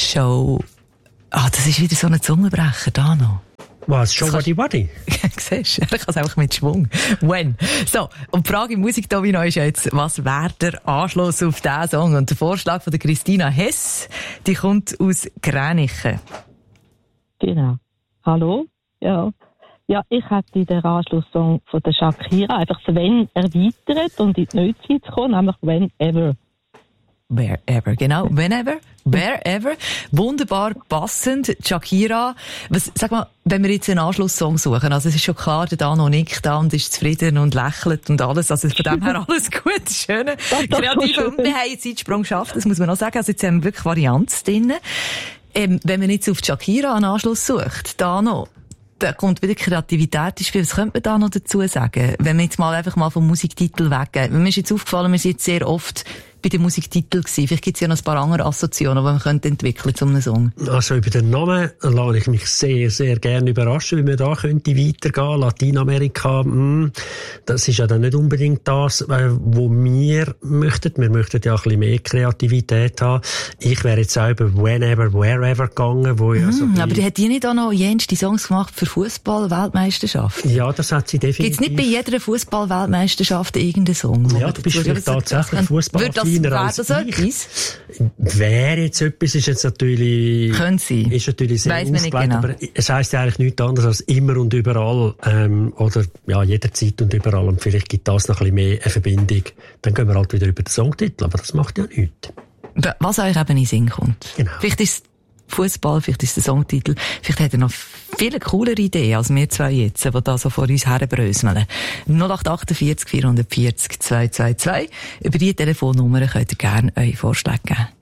Show... das ist wieder so ein Zungenbrecher, da noch. Was? Show Body Body? Siehst du, er kann es einfach mit Schwung. When? So, und die Frage im Musikdomino ist ja jetzt, was wäre der Anschluss auf diesen Song? Und der Vorschlag von der Christina Hess, die kommt aus Gränichen. Genau. Hallo? Ja. Ja, ich hätte den Anschlusssong von der Shakira einfach When erweitert und in die Neuzeit zu kommen, nämlich Whenever. Wherever, genau. Whenever, wherever. Wunderbar passend. Shakira. Sag mal, wenn wir jetzt einen Anschlusssong suchen, also es ist schon klar, der Dano nickt da und ist zufrieden und lächelt und alles, also von dem her alles gut, schön, kreativ. Und wir haben einen Zeitsprung geschafft, das muss man auch sagen, also jetzt haben wir wirklich Varianz drin. Wenn man jetzt auf Shakira einen Anschluss sucht, Dano, da kommt wieder Kreativität ins Spiel. Was könnte man da noch dazu sagen? Wenn wir jetzt mal einfach mal vom Musiktitel weggehen. Mir ist jetzt aufgefallen, wir sind jetzt sehr oft bei den Musiktiteln gewesen. Vielleicht gibt es ja noch ein paar andere Assoziationen, die man könnte entwickeln zu einem Song. Also über den Namen lasse ich mich sehr, sehr gerne überraschen, wie man da könnte weitergehen. Lateinamerika, das ist ja dann nicht unbedingt das, wo wir möchten. Wir möchten ja ein bisschen mehr Kreativität haben. Ich wäre jetzt auch über Whenever, Wherever gegangen, wo ja so aber die hat die nicht auch noch jenste Songs gemacht für Fußball-Weltmeisterschaft? Ja, das hat sie definitiv. Gibt es nicht bei jeder Fußball-Weltmeisterschaft irgendeinen Song? Ja, du bist vielleicht tatsächlich Fußball. Wäre das etwas? Wäre jetzt etwas, ist jetzt natürlich... Könnte sein. Ist natürlich sehr ausgelegt, genau. Aber es heisst ja eigentlich nichts anderes als immer und überall, oder, ja, jederzeit und überall. Und vielleicht gibt das noch ein bisschen mehr eine Verbindung. Dann gehen wir halt wieder über den Songtitel, aber das macht ja nichts. Was euch eben in den Sinn kommt. Genau. Vielleicht ist Fußball, vielleicht ist der Songtitel, vielleicht hat er noch viele coolere Ideen als wir zwei jetzt, die da so vor uns herbröseln. 0848 440 222. Über diese Telefonnummer könnt ihr gerne eure Vorschläge geben.